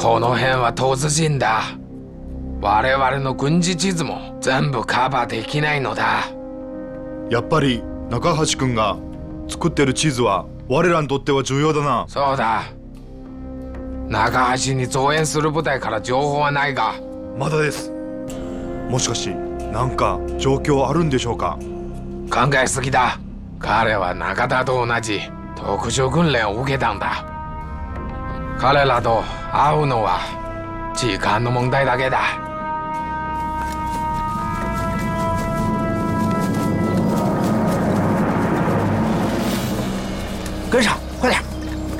この辺は突人だ。我々の軍事地図も全部カバーできないのだ。 やっぱり中橋君が作ってる地図は我らにとっては重要だな。 そうだ。中橋に増援する部隊から情報はないが。 まだです。もしかし何か状況あるんでしょうか。 考えすぎだ。彼は中田と同じ特殊訓練を受けたんだ。彼らと会うのは時間の問題だけだ。 跟上，快点！